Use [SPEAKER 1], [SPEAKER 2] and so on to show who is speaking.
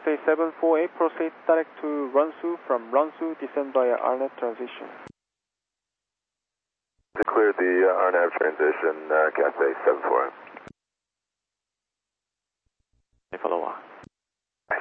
[SPEAKER 1] Cathay 748, proceed direct to Runsu. From Runsu, descend via RNAV transition.
[SPEAKER 2] Clear the RNAV transition, Cathay 748.